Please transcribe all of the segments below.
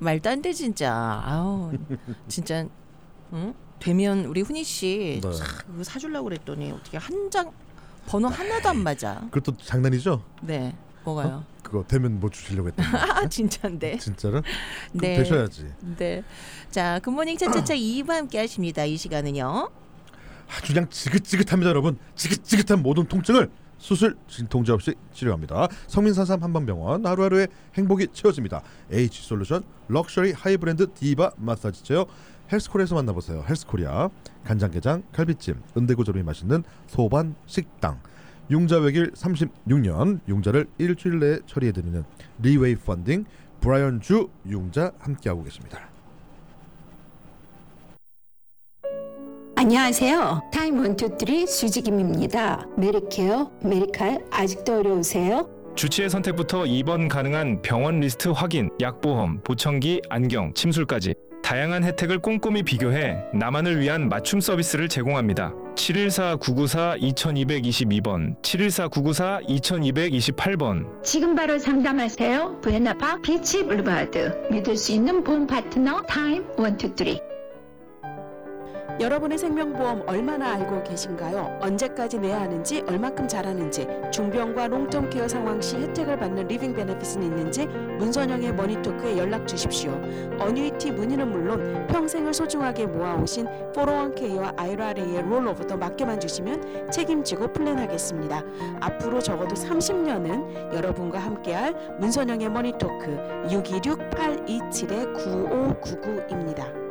말도 안 돼 진짜. 아우 진짜 응? 되면 우리 훈이 씨 네. 그거 사주려고 그랬더니 어떻게 한 장 번호 하나도 안 맞아. 그것도 장난이죠? 네. 뭐가요? 그거 되면 뭐 주시려고 했던 진짜인데. 진짜로? 네. 되셔야지. 네. 자, 굿모닝 차차차 2부 함께 하십니다. 이 시간은요. 아주 그냥 지긋지긋합니다, 여러분. 지긋지긋한 모든 통증을 수술 진통제 없이 치료합니다. 성민사삼 한방병원 하루하루의 행복이 채워집니다. H솔루션 럭셔리 하이브랜드 디바 마사지 체어 헬스코리아에서 만나보세요. 헬스코리아 간장게장 갈비찜 은대구조림이 맛있는 소반 식당 융자외길 36년 융자를 일주일 내에 처리해드리는 리웨이 펀딩 브라이언 주 융자 함께하고 계십니다. 안녕하세요. 타임 123 수지김입니다. 메리케어, 메리칼 아직도 어려우세요? 주치의 선택부터 입원 가능한 병원 리스트 확인, 약보험, 보청기, 안경, 침술까지 다양한 혜택을 꼼꼼히 비교해 나만을 위한 맞춤 서비스를 제공합니다. 714-994-2222번, 714-994-2228번. 지금 바로 상담하세요. 부에나파 비치 블루바드. 믿을 수 있는 보험 파트너 타임 123. 여러분의 생명보험 얼마나 알고 계신가요? 언제까지 내야 하는지, 얼마큼 잘하는지, 중병과 롱텀 케어 상황 시 혜택을 받는 리빙 베네핏은 있는지 문선영의 머니토크에 연락 주십시오. 어뉴이티 문의는 물론 평생을 소중하게 모아오신 401k와 IRA의 롤오버도 맡겨만 주시면 책임지고 플랜하겠습니다. 앞으로 적어도 30년은 여러분과 함께할 문선영의 머니토크 626-827-9599입니다.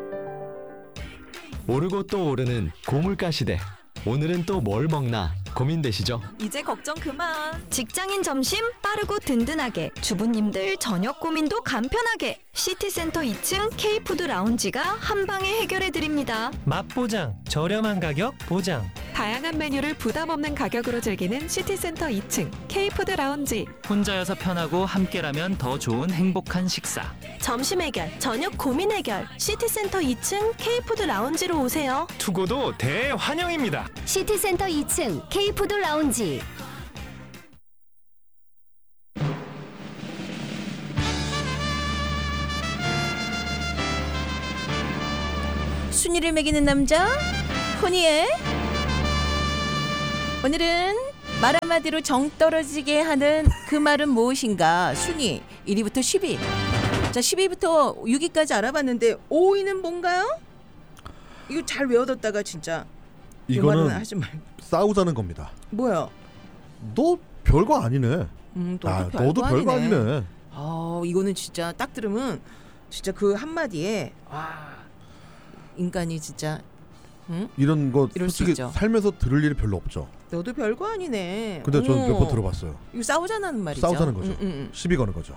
오르고 또 오르는 고물가 시대. 오늘은 또 뭘 먹나 고민되시죠? 이제 걱정 그만. 직장인 점심 빠르고 든든하게, 주부님들 저녁 고민도 간편하게. 시티센터 2층 K푸드 라운지가 한방에 해결해드립니다. 맛보장, 저렴한 가격 보장. 다양한 메뉴를 부담 없는 가격으로 즐기는 시티센터 2층 K푸드 라운지. 혼자여서 편하고 함께라면 더 좋은 행복한 식사. 점심 해결, 저녁 고민 해결. 시티센터 2층 K푸드 라운지로 오세요. 투고도 대환영입니다. 시티센터 2층 K푸드 라운지. 순위를 매기는 남자 훈이의 오늘은 말 한마디로 정 떨어지게 하는 그 말은 무엇인가. 순위 1위부터 10위. 자, 10위부터 6위까지 알아봤는데 5위는 뭔가요? 이거 잘 외워뒀다가 진짜 이거는 하지 말고. 싸우자는 겁니다. 뭐야? 너 별거 아니네. 너도 별거 아니네. 이거는 진짜 딱 들으면 진짜 그 한마디에 와, 인간이 진짜 이런 거 이럴 수 솔직히 있죠. 살면서 들을 일이 별로 없죠. 너도 별거 아니네. 근데 저는 몇 번 들어봤어요. 이거 싸우자는 말이죠. 싸우자는 거죠. 시비 거는 거죠.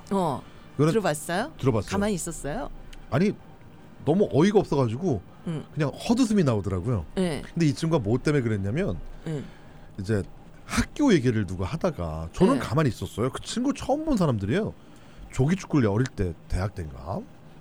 들어봤어요? 들어봤어요. 가만히 있었어요? 아니 너무 어이가 없어가지고 그냥 헛웃음이 나오더라고요. 네. 근데 이 친구가 뭐 때문에 그랬냐면 이제 학교 얘기를 누가 하다가 저는 가만히 있었어요. 그 친구 처음 본 사람들이에요. 조기축구를 어릴 때 대학 때인가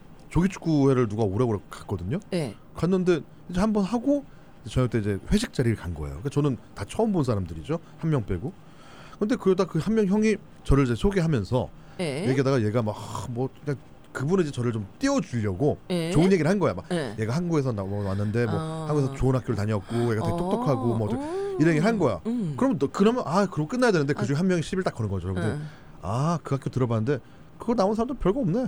조기축구회를 누가 오라고 갔거든요. 네. 갔는데 이제 한번 하고 저녁 때 이제 회식 자리를 간 거예요. 그러니까 저는 다 처음 본 사람들이죠. 한 명 빼고. 근데 그러다 그 한 명 형이 저를 이제 소개하면서 얘기하다가 얘가 막 뭐 그냥 그분은 이제 저를 좀 띄워주려고 좋은 얘기를 한 거야. 막 얘가 한국에서 왔는데 뭐 한국에서 좋은 학교를 다녔고 얘가 되게 똑똑하고 뭐 이런 얘기를 한 거야. 그러면 그럼 끝나야 되는데 그중에 한 명이 시비를 딱 거는 거죠. 근데 그 학교 들어봤는데 그거 나온 사람들 별거 없네.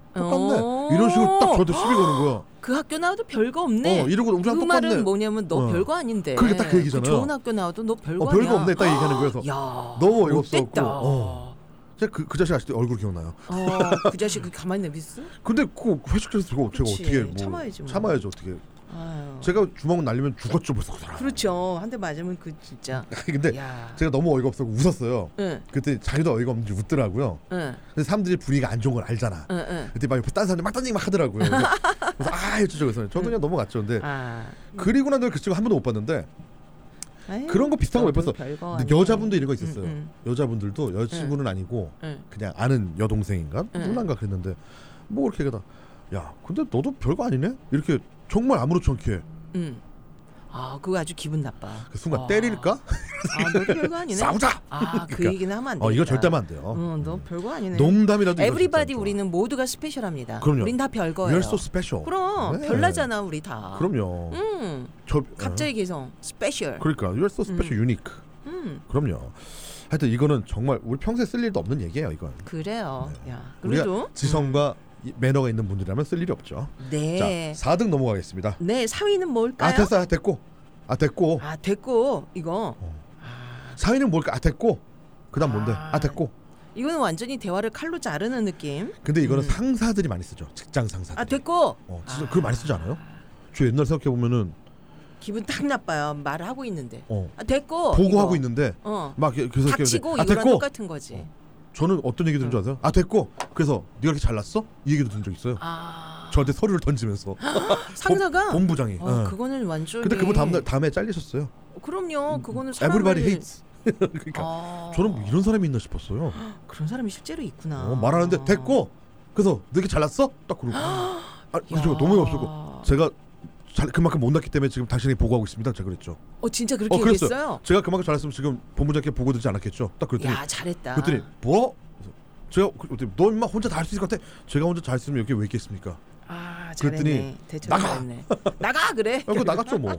똑같네. 이런 식으로 딱 저한테 시비 거는 거야. 그 학교 나와도 별거 없네. 이러고 우리랑 그 똑같네. 말은 뭐냐면 너 별거 아닌데. 그게 딱 그 얘기잖아요. 좋은 학교 나와도 너 별거 아니야. 별거 없네 딱 얘기하는 거여서 너무 어이가 없었고. 제가 그 자식 아직도 얼굴 기억나요. 그 자식 가만히 내비었어? 근데 그 회식장에서 제가 어떻게 뭐 참아야죠 어떻게. 제가 주먹 날리면 죽었죠 벌써 그 사람. 그렇죠. 한 대 맞으면 그 진짜. 근데 제가 너무 어이가 없어서 웃었어요. 그때 자기도 어이가 없는지 웃더라고요. 근데 사람들이 분위기가 안 좋은 걸 알잖아. 그때 막 옆에 딴 사람들 막 딴 얘기 막 하더라고요. 그래서 해주죠. 저도 그냥 넘어갔죠. 근데 그리고 난 뒤에 그 친구 한 번도 못 봤는데 그런 거 비슷한 거 몇 번 봤어. 근데 여자분도 이런 거 있었어요. 여자분들도 여자친구는 아니고 그냥 아는 여동생인가 누난가 그랬는데 뭐 이렇게 얘기하다 야 근데 너도 별거 아니네? 이렇게 정말 아무렇지 않게 그거 아주 기분 나빠. 그 순간 때릴까? 너 별거 아니네. 싸우자. 그 그러니까. 얘기는 하면 안 돼. 이거 절대 하면 안 돼요. 너 별거 아니네. 농담이라도. 에브리바디 우리는 모두가 스페셜합니다. 그럼요. 우린 다 별거예요. You're so special. 그럼 네. 별나잖아 우리 다. 그럼요. 갑자기 개성 스페셜. 그러니까 You're so special, unique. 그럼요. 하여튼 이거는 정말 우리 평소에 쓸 일도 없는 얘기예요. 이건. 그래요. 네. 야, 그래도 우리가 지성과 매너가 있는 분들이라면 쓸 일이 없죠. 네. 자, 4등 넘어가겠습니다. 네, 4위는 뭘까요? 됐고. 됐고 이거. 4위는 뭘까? 됐고. 그다음 뭔데? 됐고. 이거는 완전히 대화를 칼로 자르는 느낌. 근데 이거는 상사들이 많이 쓰죠. 직장 상사들. 됐고. 진짜 그거 많이 쓰지 않아요? 저 옛날 생각해 보면은 기분 딱 나빠요. 말을 하고 있는데. 됐고. 보고하고 있는데 막 계속 닥치고 이거랑 똑같은 거지. 저는 어떤 얘기 들은 줄 아세요? 됐고. 그래서 네가 이렇게 잘났어? 이 얘기도 들은 적 있어요. 저한테 서류를 던지면서 상사가 본부장이. 그거는 완전히. 근데 그분 다음에 잘리셨어요. 그럼요. 그거는 사람을. Everybody hates. 그러니까 저는 뭐 이런 사람이 있나 싶었어요. 그런 사람이 실제로 있구나. 말하는데 됐고. 그래서 너 이렇게 잘났어? 딱 그러고. 그죠. 너무 없었고 제가 그만큼 못났기 때문에 지금 당신에게 보고하고 있습니다. 제가 그랬죠. 진짜 그렇게 얘기했어요? 제가 그만큼 잘했으면 지금 본부장께 보고 듣지 않았겠죠. 딱 그랬더니. 야, 잘했다. 그랬더니 뭐? 제가 너 인마 혼자 다 할 수 있을 것 같아. 제가 혼자 잘했으면 여기 왜 있겠습니까? 잘했네. 나가. 나가 그래. 그거 나갔죠 뭐.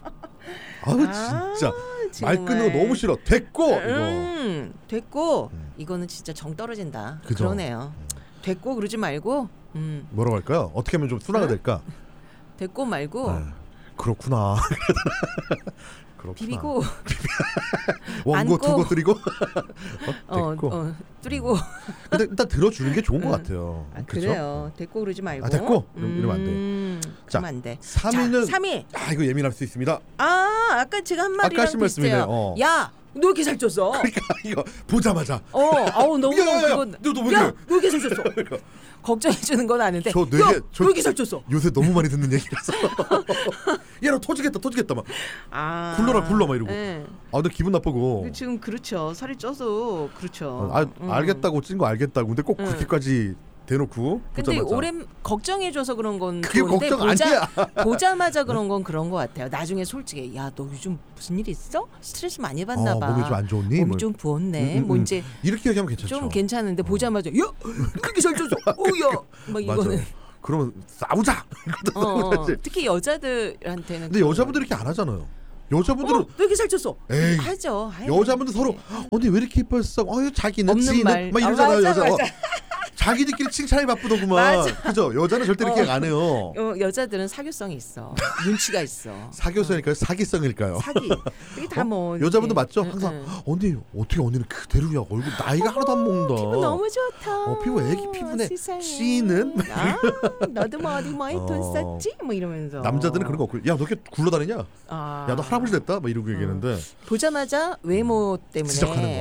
진짜 말 끊는 거 너무 싫어. 됐고 이거. 됐고 이거는 진짜 정 떨어진다. 그죠? 그러네요. 됐고 그러지 말고. 뭐라고 할까요? 어떻게 하면 좀 순화가 될까? 됐고 말고. 그렇구나. 비비고 원고 두고 뜨리고 뜨리고. 근데 일단 들어주는 게 좋은 것 같아요. 그래요. 됐고 그러지 말고. 됐고 이러면 안 돼. 자, 안 돼. 3위는 3위. 이거 예민할 수 있습니다. 아까 제가 한 말이랑 비슷해요. 야, 너 이렇게 살쪘어? 그러니까 이거 보자마자. 너무 그거. 너 왜 이렇게 살쪘어? 그러니까. 걱정해 주는 건 아는데. 너 이렇게 살쪘어? 요새 너무 많이 듣는 얘기라서. 야, 너 터지겠다 막. 굴러 막 이러고. 근데 기분 나쁘고. 지금 그렇죠. 살이 쪄서 그렇죠. 알겠다고 찐 거 알겠다고. 근데 꼭 그렇게까지 대놓고. 근데 보자마자. 오래 걱정해줘서 그런 건 그게 좋은데 걱정 아니야. 보자마자 그런 건 그런 것 같아요. 나중에 솔직히 야, 너 요즘 무슨 일 있어? 스트레스 많이 받나 봐. 몸이 좀 안 좋니? 몸이 좀 부었네. 뭐 이제 이렇게 얘기하면 괜찮죠. 좀 괜찮은데 보자마자 야, 그렇게 살쪄서 오야 막 이거는. 그러면 싸우자. 특히 여자들한테는. 근데 여자분들 이렇게 안 하잖아요. 여자분들은 왜 이렇게 살쪘어? 에이, 하죠. 여자분들 서로 언니 왜 이렇게 이뻤어? 자기는 없는 지는 말. 막 이러잖아요. 맞아. 자기들끼리 칭찬이 바쁘더구만. 그죠? 여자는 절대 이렇게 안 해요. 여자들은 사교성이 있어. 눈치가 있어. 사교성일까요? 사기성일까요? 사기. 이게 다 뭐. 여자분도 맞죠? 항상 언니 어떻게 언니는 그대로야. 얼굴 나이가 하나도 안 먹는다. 피부 너무 좋다. 피부 애기 피부네. 세상에. 씨는 너도 뭐 어디 많이 돈 썼지? 뭐 이러면서. 남자들은 그런 거 없고. 야, 너 이렇게 굴러다니냐? 야, 너 할아버지 됐다? 막 이러고 얘기하는데. 보자마자 외모 때문에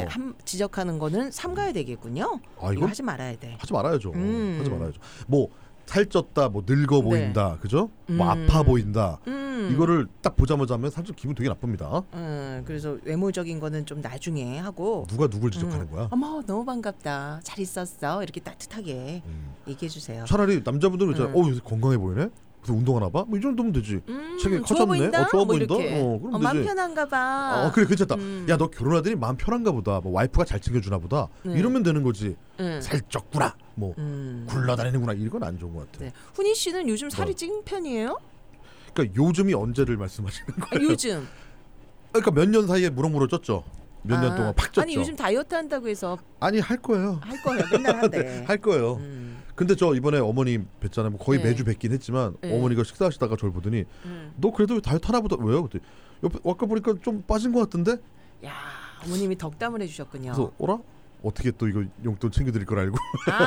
지적하는 거는 삼가야 되겠군요. 이거 하지 말아야 돼. 하지 말아야죠. 하지 말아야죠. 뭐 살쪘다, 뭐 늙어 보인다, 그죠? 뭐 아파 보인다. 이거를 딱 보자마자 하면 사실 기분 되게 나쁩니다. 그래서 외모적인 거는 좀 나중에 하고. 누가 누굴 지적하는 거야? 어머, 너무 반갑다. 잘 있었어. 이렇게 따뜻하게 얘기해 주세요. 차라리 남자분들은 있잖아요. 요새 건강해 보이네. 그래서 운동하나 봐? 뭐 이 정도면 되지. 체격이 커졌네. 좋아 보인다. 그럼 마음 되지. 편한가 봐. 그래 괜찮다. 야, 너 결혼하더니 마음 편한가 보다. 뭐 와이프가 잘 챙겨주나 보다. 이러면 되는 거지. 살쪘구나. 뭐 굴러다니는구나. 이건 안 좋은 것 같아. 네. 훈이 씨는 요즘 살이 찐 편이에요? 그러니까 요즘이 언제를 말씀하시는 거예요? 요즘. 그러니까 몇 년 사이에 무럭무럭 쪘죠. 몇 년 동안 팍 쪘죠. 아니 요즘 다이어트 한다고 해서. 아니 할 거예요. 맨날 한대. 할 거예요. 근데 저 이번에 어머님 뵀잖아요. 뭐 거의 매주 뵙긴 했지만 어머니가 식사하시다가 저를 보더니 너 그래도 다이어트 하나 보다. 왜요? 그때 옆에 아까 보니까 좀 빠진 것 같던데? 야, 어머님이 덕담을 해주셨군요. 그래서 어라? 어떻게 또 이거 용돈 챙겨드릴 걸 알고.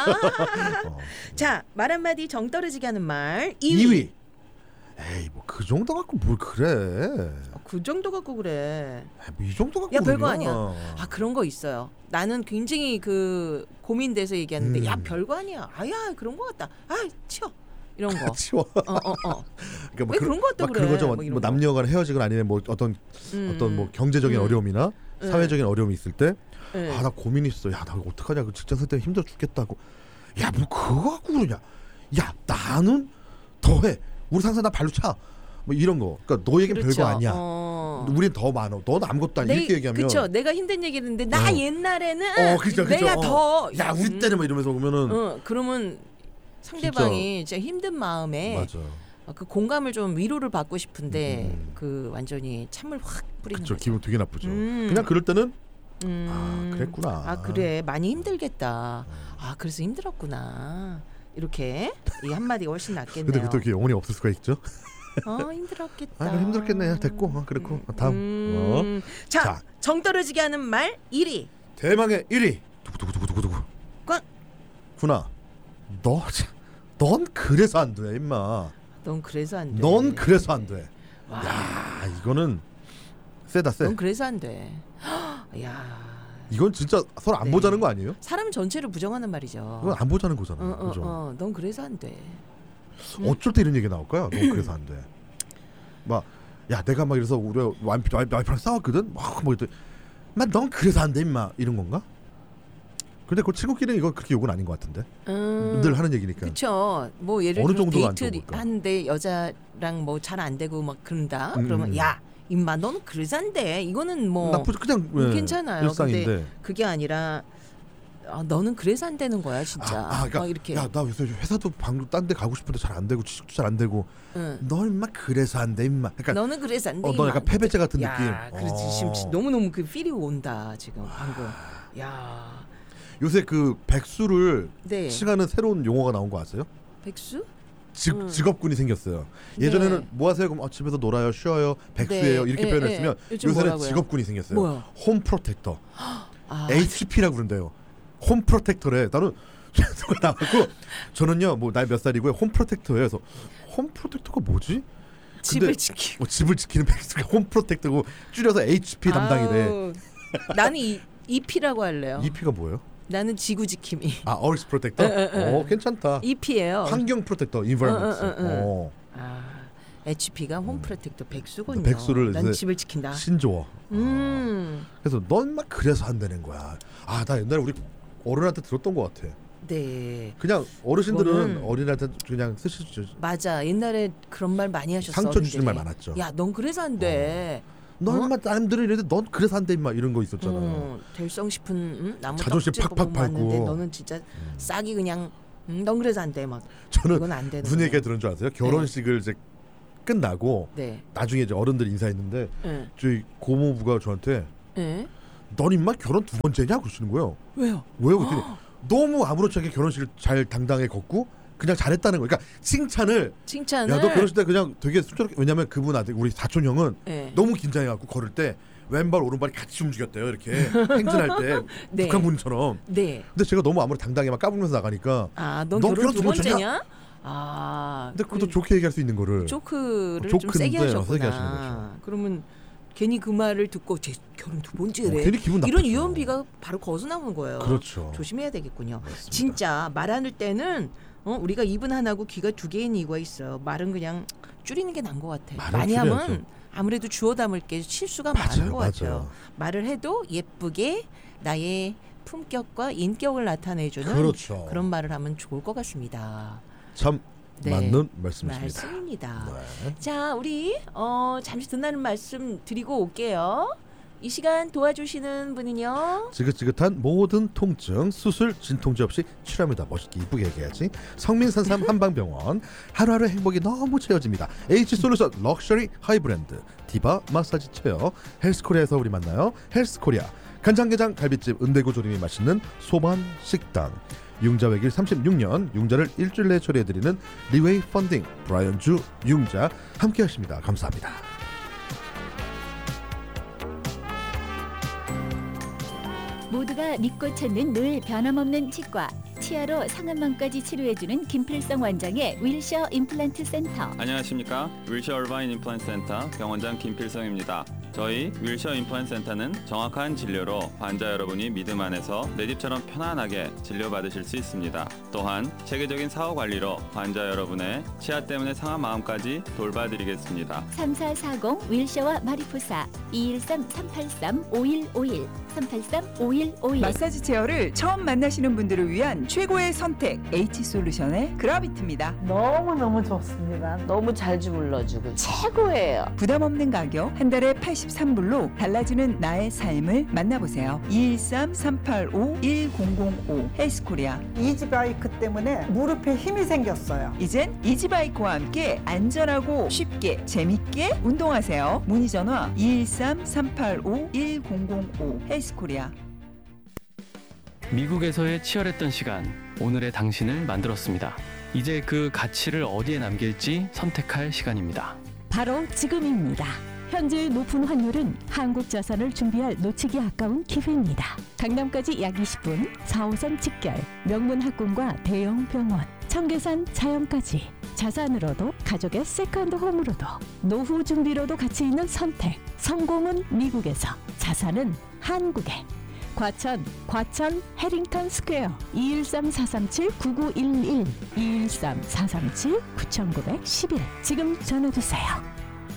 자, 말 한마디 정 떨어지게 하는 말 2위. 에이, 뭐 그 정도 갖고 뭘 그래. 그 정도 갖고 그래. 뭐 이 정도 갖고. 야, 별거 아니야. 그런 거 있어요. 나는 굉장히 그 고민돼서 얘기하는데 야, 별거 아니야. 아야, 그런 거 같다. 치워. 이런 거. 치워. 그러니까 뭐 왜 그런 거 같다 그래. 그런 거죠. 뭐 남녀간 헤어지거나 아니면 뭐 어떤 뭐 경제적인 어려움이나 사회적인 어려움이 있을 때 나 고민 있어. 야, 나 어떡하냐. 그 직장 때문에 힘들어 죽겠다고. 야, 뭐 그거 갖고 그러냐. 야, 나는 더해. 우리 상사 나 발로 차. 뭐 이런 거. 그러니까 너에겐 그렇죠. 별거 아니야. 우린 더 많어. 넌 아무것도 아니야. 이렇게 얘기하면. 그렇죠. 내가 힘든 얘기를 했는데 나 옛날에는 그쵸. 내가 더. 야 우리 때는 막 이러면서 보면은. 그러면 상대방이 진짜 힘든 마음에. 맞아. 그 공감을 좀 위로를 받고 싶은데 그 완전히 찬물 확 뿌리는 거죠. 기분 되게 나쁘죠. 그냥 그럴 때는 그랬구나. 아 그래 많이 힘들겠다. 아 그래서 힘들었구나. 이렇게 이 한마디가 훨씬 낫겠네요. 근데 그게 영혼이 없을 수가 있죠. 힘들었겠다. 힘들었겠네. 됐고 그렇고 다음. 자, 정 떨어지게 하는 말 1위. 대망의 1위. 두구두구두구두구. 꽝. 훈아, 넌 그래서 안 돼, 임마. 넌 그래서 안 돼. 넌 그래서 안 돼. 와. 야, 이거는 세다 세. 넌 그래서 안 돼. 야. 이건 진짜 서로 안 보자는 거 아니에요? 사람 전체를 부정하는 말이죠. 그건 안 보자는 거잖아. 그죠? 넌 그래서 안 돼. 어쩔 때 이런 얘기 나올까요? 넌 그래서 안 돼. 막, 야, 내가 막 이래서 우리 와이프랑 싸웠거든. 막 뭐 이랬더니, 넌 그래서 안 돼, 임마. 이런 건가? 근데 그 친구끼리는 이거 그렇게 욕은 아닌 것 같은데. 늘 하는 얘기니까. 그렇죠. 뭐 예를 어느 들어 정도가 데이트 하는데 여자랑 뭐 잘 안 되고 막 그런다. 그러면 야, 임마, 넌 그래서 안 돼. 이거는 뭐 나쁘지 그냥 괜찮아요. 일상인데. 근데 그게 아니라 너는 그래서 안 되는 거야, 진짜. 그러니까 이렇게. 야, 나 회사도 방금 딴 데 가고 싶은데 잘 안 되고 취직도 잘 안 되고. 너 임마 그래서 안 돼, 임마. 그러니까 너는 그래서 안 돼. 너 약간 패배자 같은 느낌. 그렇지. 지금 너무너무 그 필이 온다, 지금 방금. 야. 요새 그 백수를 네. 칭하는 새로운 용어가 나온 거 아세요? 백수? 직업군이 생겼어요. 예전에는 네. 뭐 하세요? 그럼 집에서 놀아요, 쉬어요, 백수예요. 네. 이렇게 표현했으면 요새는 뭐라고요? 직업군이 생겼어요. 뭐야? 홈 프로텍터. HP라고 그런대요. 홈 프로텍터래. 나는 나왔고 저는요, 뭐 나이 몇 살이고요. 홈 프로텍터예요. 그래서 홈 프로텍터가 뭐지? 집을 지키고. 집을 지키는 백수가 홈 프로텍터고 줄여서 HP 담당이래. 나는 EP라고 할래요. EP가 뭐예요? 나는 지구 지킴이. 어스 프로텍터? 괜찮다. EP예요. 환경 프로텍터, environment. HP가 홈 프로텍터 백수군요. 백수를 난 집을 지킨다. 신조어. 그래서 넌 막 그래서 안 되는 거야. 나 옛날에 우리 어른한테 들었던 것 같아. 네. 그냥 어르신들은 어린한테 그냥 쓰시죠. 맞아. 옛날에 그런 말 많이 하셨어. 상처 주시는 말 많았죠. 야, 넌 그래서 안 돼. 너 임마 남들은 이래도 넌 그래서 안 돼 임마 이런 거 있었잖아. 될성 싶은 나무 자존심 팍팍 밟고. 너는 진짜 싹이 그냥 넌 그래서 안 돼 막. 저는 이건 안 되는 무슨 얘기가 들은 줄 아세요? 결혼식을 이제 끝나고 나중에 이제 어른들 인사했는데 저희 고모부가 저한테 넌 임마 결혼 2번째냐 그러시는 거예요. 왜요? 그랬더니 너무 아무렇지 않게 결혼식을 잘 당당히 걷고 그냥 잘했다는 거. 그러니까 칭찬을. 야, 너 결혼식 때 그냥 되게 순조롭게. 왜냐면 그분 아들 우리 사촌 형은 너무 긴장해갖고 걸을 때 왼발 오른발이 같이 움직였대요. 이렇게 행진할 때 북한 분처럼. 근데 제가 너무 아무리 당당히 막 까불면서 나가니까. 넌 결혼 2번째냐? 근데 그것도 좋게 얘기할 수 있는 거를. 조크를 좀 세게 하셨구나. 그러면 괜히 그 말을 듣고 제 결혼 2번째래. 괜히 기분 나쁘죠. 이런 위험비가 바로 거서 나오는 거예요. 그렇죠. 조심해야 되겠군요. 맞습니다. 진짜 말하는 때는 우리가 입은 하나고 귀가 2개인 이유가 있어요. 말은 그냥 줄이는 게 나은 것 같아. 많이 줄여야죠. 하면 아무래도 주워 담을 게 실수가 많은 것 같아요. 말을 해도 예쁘게 나의 품격과 인격을 나타내주는 그런 말을 하면 좋을 것 같습니다. 참 맞는 말씀입니다. 자, 우리 잠시 듣는 말씀 드리고 올게요. 이 시간 도와주시는 분은요. 지긋지긋한 모든 통증 수술 진통제 없이 치료합니다. 멋있게 이쁘게 얘기해야지. 성민산삼 한방병원 하루하루 행복이 너무 채워집니다. H솔루션 럭셔리 하이브랜드 디바 마사지 체어 헬스코리아에서 우리 만나요. 헬스코리아 간장게장 갈비집 은대구 조림이 맛있는 소반 식당 융자 외길 36년 융자를 일주일 내에 처리해드리는 리웨이 펀딩 브라이언주 융자 함께 하십니다. 감사합니다. 모두가 믿고 찾는 늘 변함없는 치과 치아로 상한망까지 치료해주는 김필성 원장의 윌셔 임플란트 센터. 안녕하십니까. 윌셔 얼바인 임플란트 센터 병원장 김필성입니다. 저희 윌셔 임플란트 센터는 정확한 진료로 환자 여러분이 믿음 안에서 내 집처럼 편안하게 진료받으실 수 있습니다. 또한 체계적인 사후 관리로 환자 여러분의 치아 때문에 상한 마음까지 돌봐드리겠습니다. 3440 윌셔와 마리포사 213-383-5151 383-5151 마사지 체어를 처음 만나시는 분들을 위한 최고의 선택 H솔루션의 그라비트입니다. 너무너무 좋습니다. 너무 잘 주물러주고 최고예요. 부담 없는 가격 한 달에 83불로 달라지는 나의 삶을 만나보세요. 213-385-1005 헬스코리아. 이지바이크 때문에 무릎에 힘이 생겼어요. 이젠 이지바이크와 함께 안전하고 쉽게 재밌게 운동하세요. 문의 전화 213-385-1005 헬스코리아. 미국에서의 치열했던 시간, 오늘의 당신을 만들었습니다. 이제 그 가치를 어디에 남길지 선택할 시간입니다. 바로 지금입니다. 현재의 높은 환율은 한국 자산을 준비할 놓치기 아까운 기회입니다. 강남까지 약 20분, 4호선 직결, 명문 학군과 대형 병원, 청계산 자연까지 자산으로도 가족의 세컨드 홈으로도 노후 준비로도 가치 있는 선택. 성공은 미국에서, 자산은 한국에. 과천 해링턴 스퀘어 213-437-9911 213-437-9911 지금 전화주세요.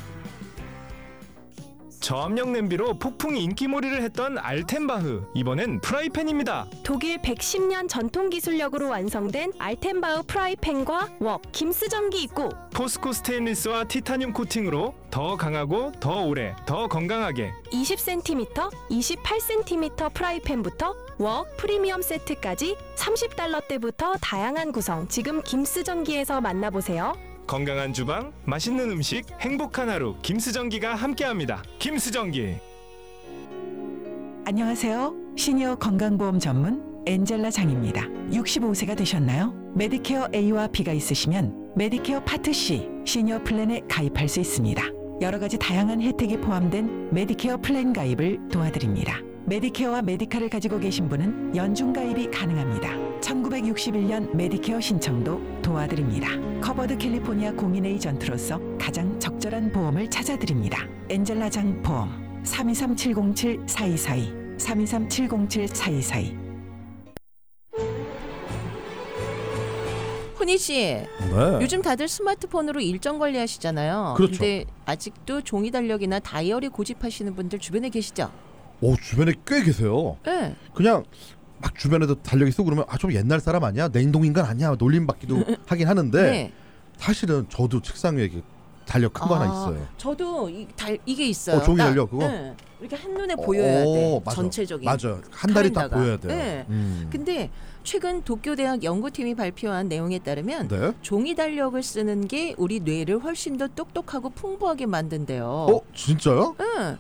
저압력 냄비로 폭풍 인기몰이를 했던 알텐바흐, 이번엔 프라이팬입니다. 독일 110년 전통 기술력으로 완성된 알텐바흐 프라이팬과 웍, 김스전기 있고 포스코 스테인리스와 티타늄 코팅으로 더 강하고 더 오래, 더 건강하게 20cm, 28cm 프라이팬부터 웍 프리미엄 세트까지 $30대부터 다양한 구성, 지금 김스전기에서 만나보세요. 건강한 주방, 맛있는 음식, 행복한 하루, 김스전기가 함께합니다. 김스전기. 안녕하세요. 시니어 건강보험 전문 엔젤라 장입니다. 65세가 되셨나요? 메디케어 A와 B가 있으시면 메디케어 파트 C 시니어 플랜에 가입할 수 있습니다. 여러 가지 다양한 혜택이 포함된 메디케어 플랜 가입을 도와드립니다. 메디케어와 메디카를 가지고 계신 분은 연중 가입이 가능합니다. 1961년 메디케어 신청도 도와드립니다. 커버드 캘리포니아 공인 에이전트로서 가장 적절한 보험을 찾아드립니다. 엔젤라장 보험 323-707-4242 323-707-4242. 훈이 씨, 네. 요즘 다들 스마트폰으로 일정 관리하시잖아요. 그렇죠. 근데 아직도 종이 달력이나 다이어리 고집하시는 분들 주변에 계시죠? 주변에 꽤 계세요. 네. 그냥 막 주변에도 달력이 쓰고 그러면 좀 옛날 사람 아니야? 냉동인간 아니야? 놀림받기도 하긴 하는데 네. 사실은 저도 책상 위에 달력 큰 거 하나 있어요. 저도 이게 있어요. 종이 달력 그거? 네. 이렇게 한눈에 보여야 돼. 맞아. 전체적인. 맞아요. 한 달이 딱 카렌다가. 보여야 돼요. 네. 근데 최근 도쿄대학 연구팀이 발표한 내용에 따르면 네? 종이 달력을 쓰는 게 우리 뇌를 훨씬 더 똑똑하고 풍부하게 만든대요. 진짜요? 응.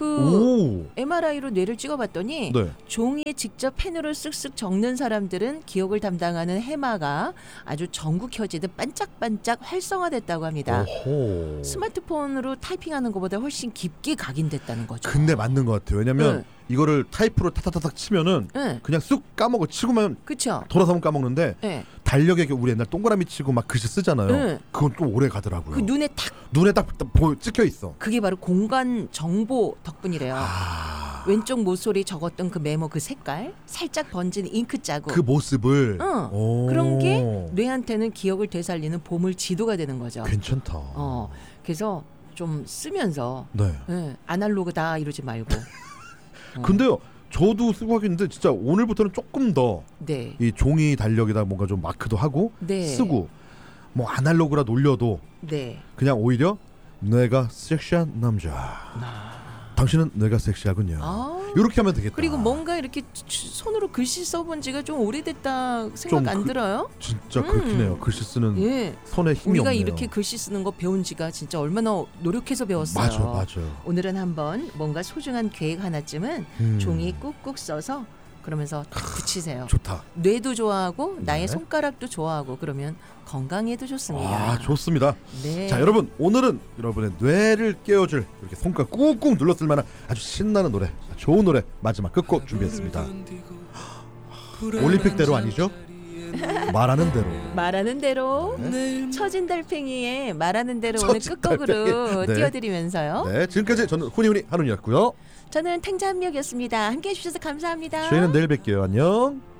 MRI로 뇌를 찍어봤더니 네. 종이에 직접 펜으로 쓱쓱 적는 사람들은 기억을 담당하는 해마가 아주 전구 켜지듯 반짝반짝 활성화됐다고 합니다. 오호. 스마트폰으로 타이핑하는 것보다 훨씬 깊게 각인됐다는 거죠. 근데 맞는 것 같아요. 왜냐면 이거를 타이프로 타타타닥 치면은 그냥 쑥 까먹어 치고만 돌아서면 까먹는데 달력에 우리 옛날 동그라미 치고 막 글씨 쓰잖아요. 그건 좀 오래 가더라고요. 그 눈에 딱 찍혀 있어. 그게 바로 공간 정보 덕분이래요. 왼쪽 모서리 적었던 그 메모 그 색깔, 살짝 번진 잉크 자국, 그 모습을 그런 게 뇌한테는 기억을 되살리는 보물 지도가 되는 거죠. 괜찮다. 그래서 좀 쓰면서 네. 아날로그다 이러지 말고. 근데요, 저도 쓰고 하겠는데 진짜 오늘부터는 조금 더 이 종이 달력에다 뭔가 좀 마크도 하고 쓰고 뭐 아날로그라 놀려도 그냥 오히려 내가 섹시한 남자. 당신은 내가 섹시하군요. 이렇게 하면 되겠다. 그리고 뭔가 이렇게 손으로 글씨 써본 지가 좀 오래됐다 생각 안 들어요? 진짜 그렇긴 해요. 글씨 쓰는 손에 힘이 우리가 없네요. 이렇게 글씨 쓰는 거 배운 지가 진짜 얼마나 노력해서 배웠어요. 맞아. 오늘은 한번 뭔가 소중한 계획 하나쯤은 종이 꾹꾹 써서 그러면서 딱 붙이세요. 좋다. 뇌도 좋아하고 나의 손가락도 좋아하고 그러면 건강에도 좋습니다. 좋습니다. 네. 자, 여러분 오늘은 여러분의 뇌를 깨워줄 이렇게 손가락 꾹꾹 눌렀을 만한 아주 신나는 노래, 좋은 노래 마지막 끝곡 준비했습니다. 올림픽대로 아니죠? 말하는 대로. 말하는 대로. 네. 처진 달팽이의 말하는 대로 오늘 끝곡으로 네. 띄워드리면서요. 네, 지금까지 저는 훈이훈이 한훈이었고요. 저는 탱자한미역이었습니다. 함께해 주셔서 감사합니다. 저희는 내일 뵐게요. 안녕.